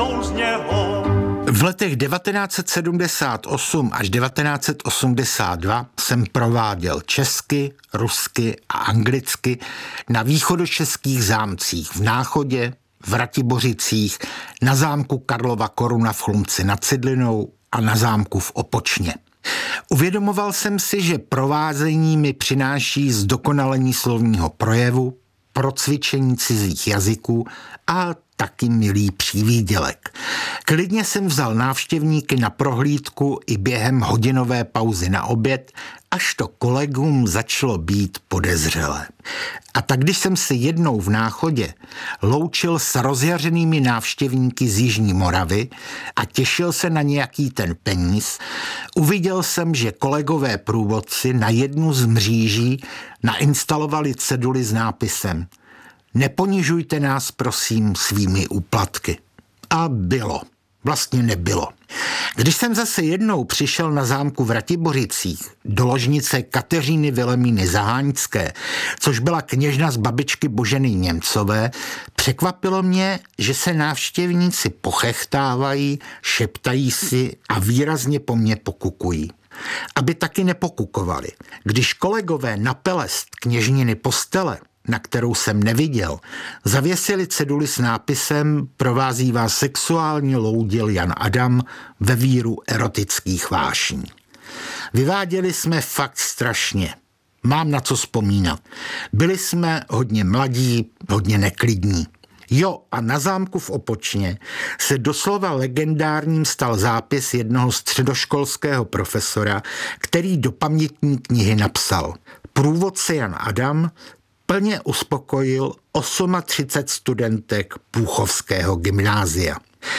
jsou z něho. V letech 1978 až 1982 jsem prováděl česky, rusky a anglicky na východočeských zámcích v Náchodě, v Ratibořicích, na zámku Karlova Koruna v Chlumci nad Cidlinou a na zámku v Opočně. Uvědomoval jsem si, že provázení mi přináší zdokonalení slovního projevu, procvičení cizích jazyků a taky milý přívídělek. Klidně jsem vzal návštěvníky na prohlídku i během hodinové pauzy na oběd, až to kolegům začalo být podezřelé. A tak když jsem se jednou v Náchodě loučil s rozjařenými návštěvníky z Jižní Moravy a těšil se na nějaký ten peníz, uviděl jsem, že kolegové průvodci na jednu z mříží nainstalovali ceduly s nápisem Neponižujte nás, prosím, svými úplatky. A bylo. Vlastně nebylo. Když jsem zase jednou přišel na zámku v Ratibořicích do ložnice Kateřiny Vilemíny Zaháňské, což byla kněžna z babičky Boženy Němcové, překvapilo mě, že se návštěvníci pochechtávají, šeptají si a výrazně po mně pokukují. Aby taky nepokukovali. Když kolegové na pelest kněžniny postele, na kterou jsem neviděl, zavěsili ceduly s nápisem Provází vás sexuálně loudil Jan Adam ve víru erotických vášní. Vyváděli jsme fakt strašně. Mám na co vzpomínat. Byli jsme hodně mladí, hodně neklidní. Jo, a na zámku v Opočně se doslova legendárním stal zápis jednoho středoškolského profesora, který do pamětní knihy napsal: Průvodce Jan Adam plně uspokojil 38 studentek Půchovského gymnázia.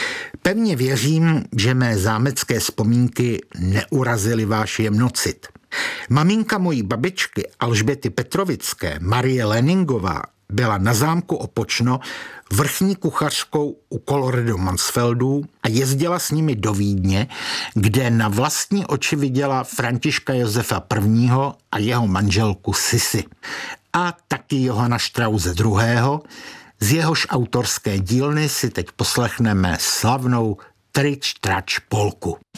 Pevně věřím, že mé zámecké vzpomínky neurazily váš jemnocit. Maminka mojí babičky Alžběty Petrovické, Marie Leningová, byla na zámku Opočno vrchní kuchařkou u Colloredo Mansfeldů a jezdila s nimi do Vídně, kde na vlastní oči viděla Františka Josefa I. a jeho manželku Sisi. A taky Johana Strause II., z jehož autorské dílny si teď poslechneme slavnou Trič trač polku.